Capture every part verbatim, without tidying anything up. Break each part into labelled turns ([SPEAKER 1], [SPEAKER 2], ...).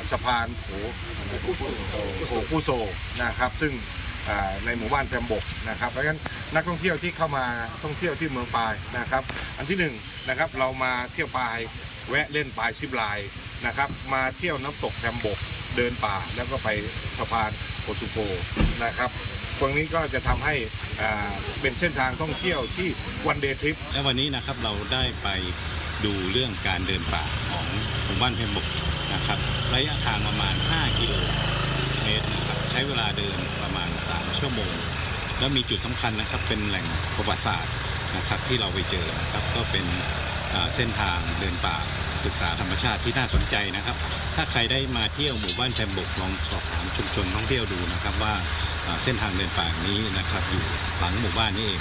[SPEAKER 1] สะพานโขโขผู้โซนะครับซึ่งในหมู่บ้านแพมบกนะครับเพราะฉะนั้นนักท่องเที่ยวที่เข้ามาท่องเที่ยวที่เมืองปายนะครับอันที่หนึ่งนะครับเรามาเที่ยวปายแวะเล่นปายซิปไลน์นะครับมาเที่ยวน้ำตกแพมบกเดินป่าแล้วก็ไปสะพานโขสุโพนะครับตรงนี้ก็จะทำให้เป็นเส้นทางท่องเที่ยวที่วันเดย์ทริป
[SPEAKER 2] และวันนี้นะครับเราได้ไปดูเรื่องการเดินป่าของหมู่บ้านแพมบกนะครับระยะทางประมาณห้ากิโลเมตรนะครับใช้เวลาเดินประมาณสามชั่วโมงแล้วมีจุดสำคัญนะครับเป็นแหล่งประวัติศาสตร์นะครับที่เราไปเจอนะครับก็เป็นเส้นทางเดินป่าศึกษาธรรมชาติที่น่าสนใจนะครับถ้าใครได้มาเที่ยวหมู่บ้านแพมบกลองสอบถามชุมชนท่องเที่ยวดูนะครับว่าเส้นทางเดินป่านี้นะครับอยู่หลังหมู่บ้านนี้เอง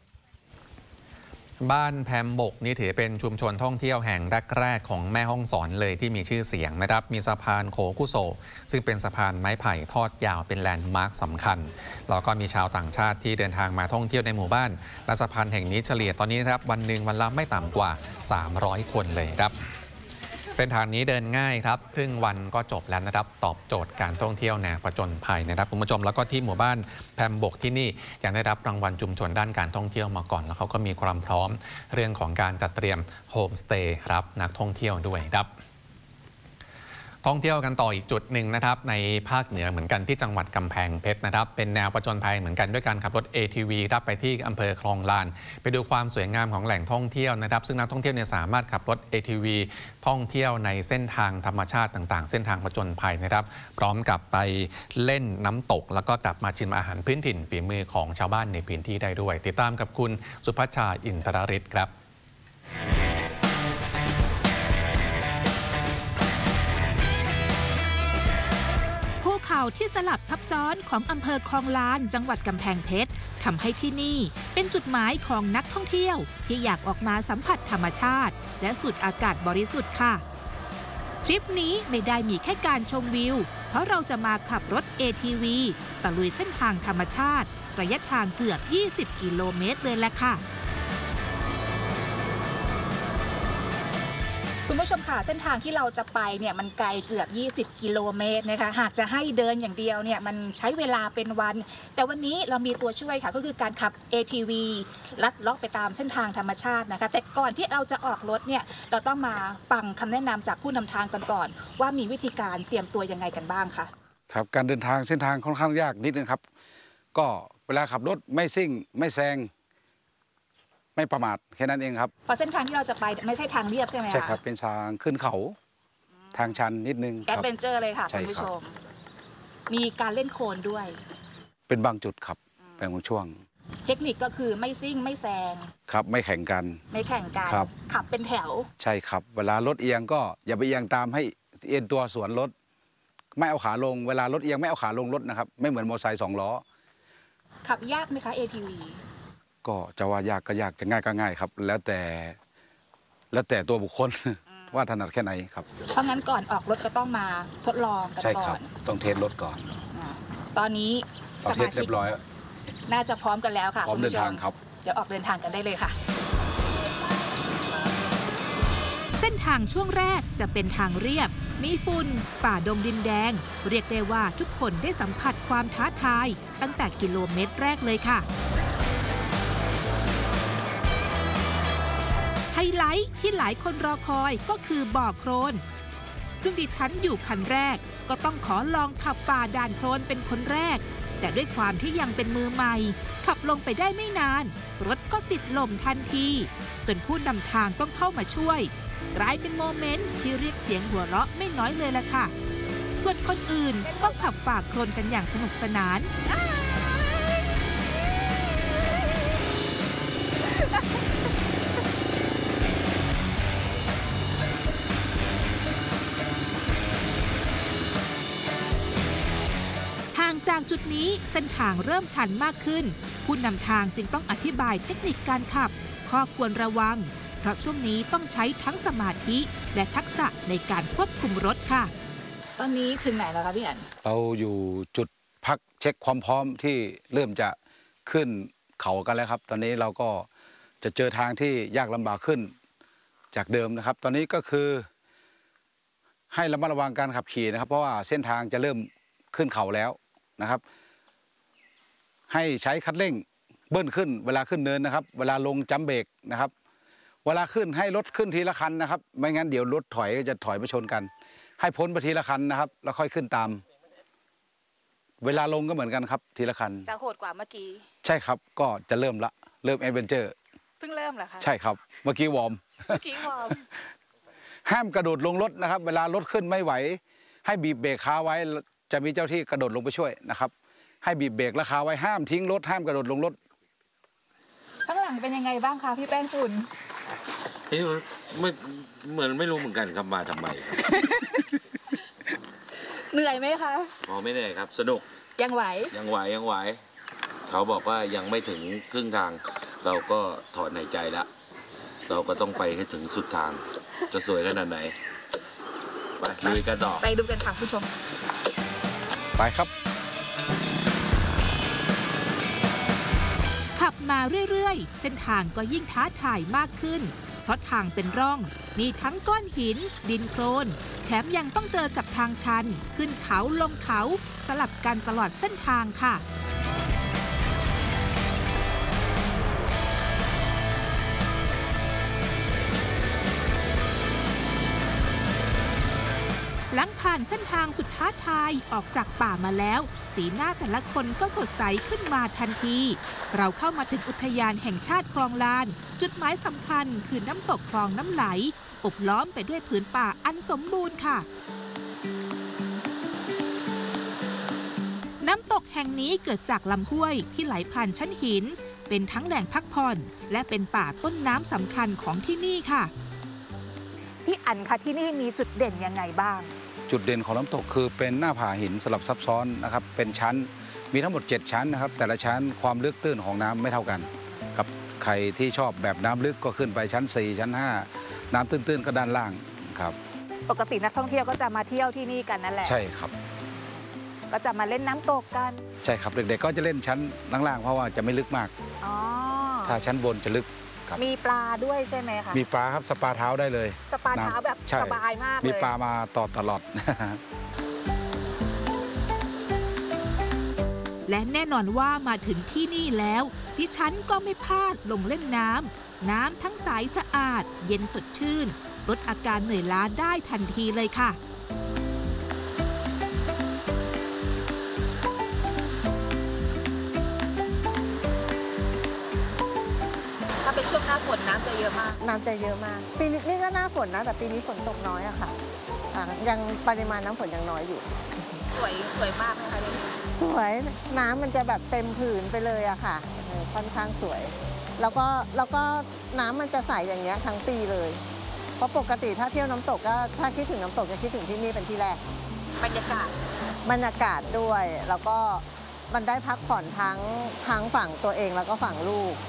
[SPEAKER 3] บ้านแพมบกนี่ถือเป็นชุมชนท่องเที่ยวแห่งแรกๆของแม่ฮ่องสอนเลยที่มีชื่อเสียงนะครับมีสะพานโขกุโซซึ่งเป็นสะพานไม้ไผ่ทอดยาวเป็นแลนด์มาร์คสำคัญแล้วก็มีชาวต่างชาติที่เดินทางมาท่องเที่ยวในหมู่บ้านและสะพานแห่งนี้เฉลี่ยตอนนี้นะครับวันหนึ่งวันละไม่ต่ำกว่าสามร้อยคนเลยครับเส้นทางนี้เดินง่ายครับครึ่งวันก็จบแล้วนะครับตอบโจทย์การท่องเที่ยวแนวผจญภัยนะครับคุณผู้ชมแล้วก็ที่หมู่บ้านแพมบกที่นี่ยังได้รับรางวัลชุมชนด้านการท่องเที่ยวมาก่อนแล้วเขาก็มีความพร้อมเรื่องของการจัดเตรียมโฮมสเตย์รับนักท่องเที่ยวด้วยครับท่องเที่ยวกันต่ออีกจุดหนึ่งนะครับในภาคเหนือเหมือนกันที่จังหวัดกำแพงเพชรนะครับเป็นแนวผจญภัยเหมือนกันด้วยการขับรถ เอ ที วี รับไปที่อำเภอคลองลานไปดูความสวยงามของแหล่งท่องเที่ยวนะครับซึ่งนักท่องเที่ยวเนี่ยสามารถขับรถ เอ ที วี ท่องเที่ยวในเส้นทางธรรมชาติต่างๆเส้นทางผจญภัยนะครับพร้อมกับไปเล่นน้ำตกแล้วก็กลับมาชิมอาหารพื้นถิ่นฝีมือของชาวบ้านในพื้นที่ได้ด้วยติดตามกับคุณสุภัชชาอินทรฤทธิ์ครับ
[SPEAKER 4] เขาที่สลับซับซ้อนของอำเภอคลองลานจังหวัดกำแพงเพชรทำให้ที่นี่เป็นจุดหมายของนักท่องเที่ยวที่อยากออกมาสัมผัสธรรมชาติและสูดอากาศบริสุทธิ์ค่ะทริปนี้ไม่ได้มีแค่การชมวิวเพราะเราจะมาขับรถ เอ ที วี ตะลุยเส้นทางธรรมชาติระยะทางเกือบยี่สิบกิโลเมตรเลยแหละค่ะ
[SPEAKER 5] คุณผู้ชมค่ะเส้นทางที่เราจะไปเนี่ยมันไกลเกือบยี่สิบกิโลเมตรนะคะหากจะให้เดินอย่างเดียวเนี่ยมันใช้เวลาเป็นวันแต่วันนี้เรามีตัวช่วยค่ะก็คือการขับ เอ ที วี ลัดเลาะไปตามเส้นทางธรรมชาตินะคะแต่ก่อนที่เราจะออกรถเนี่ยเราต้องมาฟังคำแนะนำจากผู้นำทางกันก่อนว่ามีวิธีการเตรียมตัวยังไงกันบ้างคะ
[SPEAKER 6] ครับการเดินทางเส้นทางค่อนข้างยากนิดนึงครับก็เวลาขับรถไม่ซิ่งไม่แซงไม่ประมาทแค่นั้นเองครับ
[SPEAKER 5] เพราะเส้นทางที่เราจะไปไม่ใช่ทางเรียบใช่ไหมคะ
[SPEAKER 6] ใช่ครับเป็นทางขึ้นเขาทางชันนิดนึง
[SPEAKER 5] แอดเวนเจอร์เลยค่ะคุณผู้ชมมีการเล่นโคลนด้วย
[SPEAKER 6] เป็นบางจุดครับเป็นบางช่วง
[SPEAKER 5] เทคนิคก็คือไม่ซิ่งไม่แซง
[SPEAKER 6] ครับไม่แข่งกัน
[SPEAKER 5] ไม่แข่งกันขับเป็นแถว
[SPEAKER 6] ใช่ครับเวลารถเอียงก็อย่าไปเอียงตามให้เอียงตัวสวนรถไม่เอาขาลงเวลารถเอียงไม่เอาขาลงรถนะครับไม่เหมือนมอเตอร์ไซค์สองล้อ
[SPEAKER 5] ขับยากไหมคะ เอ ที วี
[SPEAKER 6] ก็จะว่ายากก็ยากจะง่ายก็ง่ายครับแล้วแต่แล้วแต่ตัวบุคคลว่าถนัดแค่ไหนครับ
[SPEAKER 5] เพราะงั้นก่อนออกรถก็ต้องมาทดลองกันก่อนใช่ครับ
[SPEAKER 6] ต้องเทสรถก่อน
[SPEAKER 5] ตอนนี้
[SPEAKER 6] สมาชิกเรียบร้อย
[SPEAKER 5] น่าจะพร้อมกันแล้วค่ะ
[SPEAKER 6] พร้อมเดินทางครับ
[SPEAKER 5] จะออกเดินทางกันได้เลยค่ะ
[SPEAKER 4] เส้นทางช่วงแรกจะเป็นทางเรียบมีฝุ่นป่าดงดินแดงเรียกได้ว่าทุกคนได้สัมผัสความท้าทายตั้งแต่กิโลเมตรแรกเลยค่ะไฮไลท์ที่หลายคนรอคอยก็คือบ่อโคลนซึ่งดิฉันอยู่คันแรกก็ต้องขอลองขับฝ่าด่านโคลนเป็นคนแรกแต่ด้วยความที่ยังเป็นมือใหม่ขับลงไปได้ไม่นานรถก็ติดลมทันทีจนผู้นำทางต้องเข้ามาช่วยกลายเป็นโมเมนต์ที่เรียกเสียงหัวเราะไม่น้อยเลยล่ะค่ะส่วนคนอื่นก็ขับฝ่าโคลนกันอย่างสนุกสนานจากจุดนี้เส้นทางเริ่มชันมากขึ้นผู้นำทางจึงต้องอธิบายเทคนิคการขับข้อควรระวังเพราะช่วงนี้ต้องใช้ทั้งสมาธิและทักษะในการควบคุมรถค่ะ
[SPEAKER 5] ตอนนี้ถึงไหนแล้วคะพี่อั๋น
[SPEAKER 6] เราอยู่จุดพักเช็คความพร้อมที่เริ่มจะขึ้นเขากันแล้วครับตอนนี้เราก็จะเจอทางที่ยากลำบากขึ้นจากเดิมนะครับตอนนี้ก็คือให้ระมัดระวังการขับขี่นะครับเพราะว่าเส้นทางจะเริ่มขึ้นเขาแล้วนะครับให้ใช้คันเร่งเบิ้ลขึ้นเวลาขึ้นเนินนะครับเวลาลงจัมป์เบรกนะครับเวลาขึ้นให้รถขึ้นทีละคันนะครับไม่งั้นเดี๋ยวรถถอยจะถอยมาชนกันให้พ้นไปทีละคันนะครับแล้วค่อยขึ้นตามเวลาลงก็เหมือนกันครับทีละคัน
[SPEAKER 5] จะโหดกว่าเมื่อกี้
[SPEAKER 6] ใช่ครับก็จะเริ่มละเริ่มแอดเวนเจอร์
[SPEAKER 5] เพิ่งเริ่มเหรอคะ
[SPEAKER 6] ใช่ครับเมื่อกี้วอร์ม
[SPEAKER 5] เมื่อกี้วอร์ม
[SPEAKER 6] ห้ามกระโดดลงรถนะครับเวลารถขึ้นไม่ไหวให้บีบเบรกค้าไว้จะมีเจ้าที่กระโดดลงไปช่วยนะครับให้บีบเบรกและค้าไว้ห้ามทิ้งรถห้ามกระโดดลงรถ
[SPEAKER 5] ข้างหลังเป็นยังไงบ้างคะพี่แป้งฝุ่น
[SPEAKER 7] นี่ไม่เหมือนไม่รู้เหมือนกันครับมาทำไม
[SPEAKER 5] เหนื่อยไหมคะ
[SPEAKER 7] อ๋อไม่เหนื่อยครับสนุก
[SPEAKER 5] ยังไหว
[SPEAKER 7] ยังไหวยังไหวเขาบอกว่ายังไม่ถึงครึ่งทางเราก็ถอนหายใจละเราก็ต้องไปให้ถึงสุดทางจะสวยขนาดไหนไปลุยกันต่อ
[SPEAKER 5] ไปดูกันค่ะผู้ชม
[SPEAKER 6] ไปครับ
[SPEAKER 4] ขับมาเรื่อยๆเส้นทางก็ยิ่งท้าทายมากขึ้นเพราะทางเป็นร่องมีทั้งก้อนหินดินโคลนแถมยังต้องเจอกับทางชันขึ้นเขาลงเขาสลับกันตลอดเส้นทางค่ะหลังผ่านเส้นทางสุดท้าทายออกจากป่ามาแล้วสีหน้าแต่ละคนก็สดใสขึ้นมาทันทีเราเข้ามาถึงอุทยานแห่งชาติคลองลานจุดหมายสำคัญคือน้ำตกคลองน้ำไหลอบล้อมไปด้วยผืนป่าอันสมบูรณ์ค่ะน้ำตกแห่งนี้เกิดจากลำห้วยที่ไหลผ่านชั้นหินเป็นทั้งแหล่งพักผ่อนและเป็นป่าต้นน้ำสำคัญของที่นี่ค่ะ
[SPEAKER 5] พี่อั๋นคะที่นี่มีจุดเด่นยังไงบ้าง
[SPEAKER 6] จุดเด่นของน้ำตกคือเป็นหน้าผาหินสลับซับซ้อนนะครับเป็นชั้นมีทั้งหมดเจ็ดชั้นนะครับแต่ละชั้นความลึกตื้นของน้ำไม่เท่ากันครับใครที่ชอบแบบน้ำลึกก็ขึ้นไปชั้นสี่ชั้นห้าน้ำตื้นๆก็ด้านล่างครับ
[SPEAKER 5] ปกตินักท่องเที่ยวก็จะมาเที่ยวที่นี่กันนั่นแหละ
[SPEAKER 6] ใช่ครับ
[SPEAKER 5] ก็จะมาเล่นน้ำตกกัน
[SPEAKER 6] ใช่ครับเด็กๆก็จะเล่นชั้นล่างๆเพราะว่าจะไม่ลึกมาก
[SPEAKER 5] อ๋อ
[SPEAKER 6] ถ้าชั้นบนจะลึก
[SPEAKER 5] มีปลาด้วยใช่ไหมคะ
[SPEAKER 6] มีปลาครับสปาเท้าได้เลย
[SPEAKER 5] สปาเท้าแบบสบายมากเลย
[SPEAKER 6] มีปลามาต่อตลอด
[SPEAKER 4] และแน่นอนว่ามาถึงที่นี่แล้วดิฉันก็ไม่พลาดลงเล่นน้ำน้ำทั้งใสสะอาดเย็นสดชื่นลดอาการเหนื่อยล้าได้ทันทีเลยค่ะ
[SPEAKER 5] เป็นช่วงหน้าฝนน้ำจะเยอะมาก
[SPEAKER 8] น้ำจะเยอะมากปีนี้นี่ก็หน้าฝนนะแต่ปีนี้ฝนตกน้อยอะค่ะยังปริมาณน้ำฝนยังน้อยอยู่
[SPEAKER 5] สวยสวยมากไหมคะ
[SPEAKER 8] สวยน้ำมันจะแบบเต็มผืนไปเลยอะค่ะค่อนข้างสวยแล้วก็แล้วก็น้ำมันจะใสอย่างเงี้ยทั้งปีเลยเพราะปกติถ้าเที่ยวน้ำตกก็ถ้าคิดถึงน้ำตกจะคิดถึงที่นี่เป็นที่แรก
[SPEAKER 5] บรรยากาศ
[SPEAKER 8] บรรยากาศด้วยแล้วก็มันได้พักผ่อนทั้งทั้งฝั่งตัวเองแล้วก็ฝั่งลูก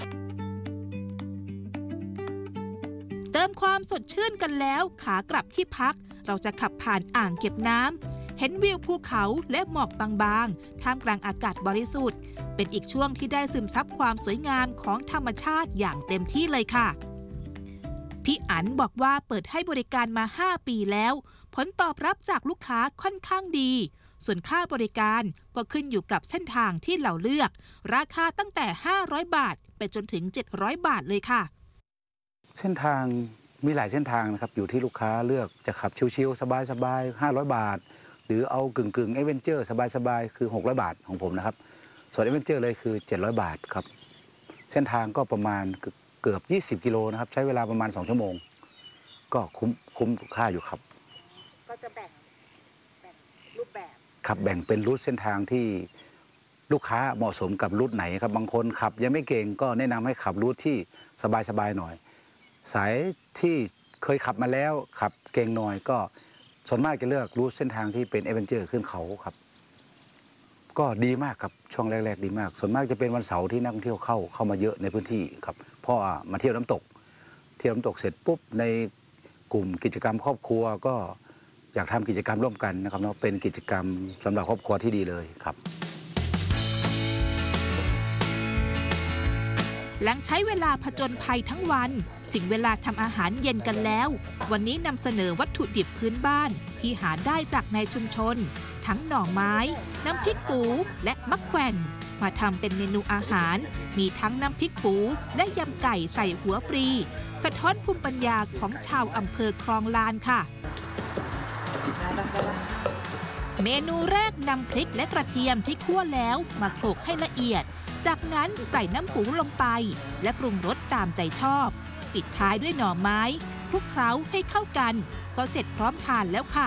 [SPEAKER 4] เติมความสดชื่นกันแล้วขากลับที่พักเราจะขับผ่านอ่างเก็บน้ำเห็นวิวภูเขาและหมอกบางๆท่ามกลางอากาศบริสุทธิ์เป็นอีกช่วงที่ได้ซึมซับความสวยงามของธรรมชาติอย่างเต็มที่เลยค่ะพี่อั๋นบอกว่าเปิดให้บริการมาห้าปีแล้วผลตอบรับจากลูกค้าค่อนข้างดีส่วนค่าบริการก็ขึ้นอยู่กับเส้นทางที่เราเลือกราคาตั้งแต่ห้าร้อยบาทไปจนถึงเจ็ดร้อยบาทเลยค่ะ
[SPEAKER 6] เส้นทางมีหลายเส้นทางนะครับอยู่ที่ลูกค้าเลือกจะขับชิวๆสบายๆห้าร้อยบาทหรือเอากึ่งๆเอเวนเจอร์สบายๆคือหกร้อยบาทของผมนะครับส่วนเอเวนเจอร์เลยคือเจ็ดร้อยบาทครับเส้นทางก็ประมาณเกือบยี่สิบกิโลนะครับใช้เวลาประมาณสองชั่วโมงก็คุ้มคุ้มค่าอยู่ครับ
[SPEAKER 5] ก็จะแบ่งแบ่งรูปแบบ
[SPEAKER 6] ขับแบ่งเป็นรูทเส้นทางที่ลูกค้าเหมาะสมกับรูทไหนครับบางคนขับยังไม่เก่งก็แนะนำให้ขับรูทที่สบายๆหน่อยสายที่เคยขับมาแล้วขับเก่งหน่อยก็ส่วนมากจะเลือกรูทเส้นทางที่เป็นแอดเวนเจอร์ขึ้นเขาครับก็ดีมากครับช่วงแรกๆดีมากส่วนมากจะเป็นวันเสาร์ที่นักท่องเที่ยวเข้าเข้ามาเยอะในพื้นที่ครับเพราะมาเที่ยวน้ำตกเที่ยวน้ำตกเสร็จปุ๊บในกลุ่มกิจกรรมครอบครัวก็อยากทำกิจกรรมร่วมกันนะครับเนาะเป็นกิจกรรมสำหรับครอบครัวที่ดีเลยครับ
[SPEAKER 4] หลังใช้เวลาผจญภัยทั้งวันทถึงเวลาทำอาหารเย็นกันแล้ว วันนี้นำเสนอวัตถุดิบพื้นบ้านที่หาได้จากในชุมชน ทั้งหน่อไม้ น้ำพริกปูและมะแขวนมาทำเป็นเมนูอาหาร มีทั้งน้ำพริกปูและยำไก่ใส่หัวปลีสะท้อนภูมิปัญญาของชาวอำเภอคลองลานค่ะ เมนูแรกนำพริกและกระเทียมที่คั่วแล้วมาโขลกให้ละเอียด จากนั้นใส่น้ำปูลงไปและปรุงรสตามใจชอบ ปิดท้ายด้วยหน่อไม้คลุกเคล้าให้เข้ากันก็เสร็จพร้อมทานแล้วค่ะ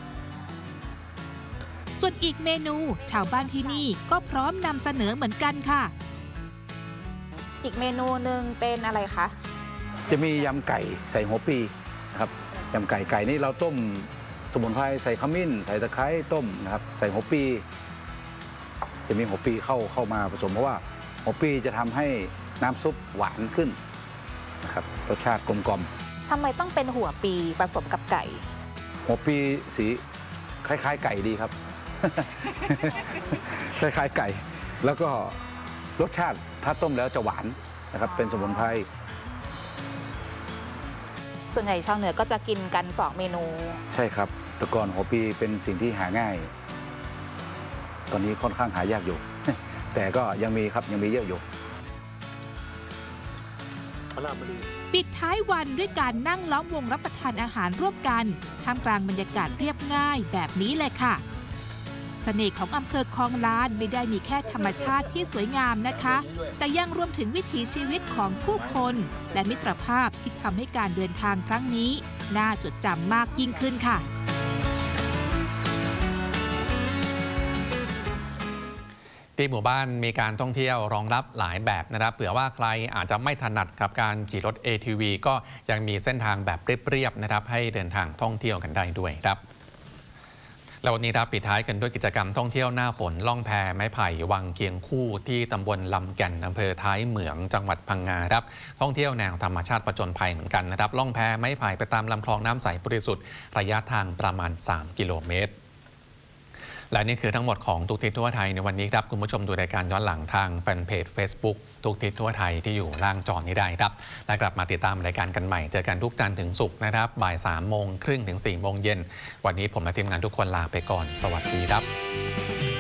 [SPEAKER 4] ส่วนอีกเมนูชาวบ้านที่นี่ก็พร้อมนำเสนอเหมือนกันค่ะ
[SPEAKER 5] อีกเมนูหนึ่งเป็นอะไรคะ
[SPEAKER 6] จะมียำไก่ใส่หัวปีนะครับยำไก่ไก่นี่เราต้มสมุนไพรใส่ขมิ้นใส่ตะไคร้ต้มนะครับใส่หัวปีจะมีหัวปีเข้าเข้ามาผสมเพราะว่าหัวปีจะทำให้น้ำซุปหวานขึ้นนะครับรสชาติกลมกล่อม
[SPEAKER 5] ทำไมต้องเป็นหัวปีผสมกับไก่
[SPEAKER 6] หัวปีสีคล้ายๆ ไก่ดีครับ คล้ายๆไก่ แล้วก็รสชาติถ้าต้มแล้วจะหวานนะครับเป็นสมุนไพร
[SPEAKER 5] ส่วนใหญ่ชาวเหนือก็จะกินกันสองเมนู
[SPEAKER 6] ใช่ครับแต่ก่อนหัวปีเป็นสิ่งที่หาง่าย ตอนนี้ค่อนข้างหายากอยู่ แต่ก็ยังมีครับยังมีเยอะอยู่
[SPEAKER 4] ปิดท้ายวันด้วยการนั่งล้อมวงรับประทานอาหารร่วมกันท่ามกลางบรรยากาศเรียบง่ายแบบนี้เลยค่ะ เสน่ห์ของอำเภอคลองลานไม่ได้มีแค่ธรรมชาติที่สวยงามนะคะ แต่ยังรวมถึงวิถีชีวิตของผู้คน และมิตรภาพที่ทำให้การเดินทางครั้งนี้น่าจดจำมากยิ่งขึ้นค่ะ
[SPEAKER 3] ที่หมู่บ้านมีการท่องเที่ยวรองรับหลายแบบนะครับเผื่อว่าใครอาจจะไม่ถนัดกับการขี่รถ เอ ที วี ก็ยังมีเส้นทางแบบเรียบๆนะครับให้เดินทางท่องเที่ยวกันได้ด้วยครับแล้ววันนี้ครับปิดท้ายกันด้วยกิจกรรมท่องเที่ยวหน้าฝนล่องแพไม้ไผ่วังเคียงคู่ที่ตำบลลำแก่นอำเภอท้ายเหมืองจังหวัดพังงาครับท่องเที่ยวแนวธรรมชาติประจนภัยเหมือนกันนะครับล่องแพไม้ไผ่ไปตามลำคลองน้ำใสบริสุทธิ์ระยะทางประมาณสามกิโลเมตรและนี่คือทั้งหมดของทุกทิศทั่วไทยในวันนี้ครับคุณผู้ชมดูรายการย้อนหลังทางแฟนเพจ Facebook ทุกทิศทั่วไทยที่อยู่ล่างจอนี้ได้ครับและกลับมาติดตามรายการกันใหม่เจอกันทุกจันทร์ถึงศุกร์นะครับบ่ายสามโมงครึ่งถึงสี่โมงเย็นวันนี้ผมและทีมงานทุกคนลาไปก่อนสวัสดีครับ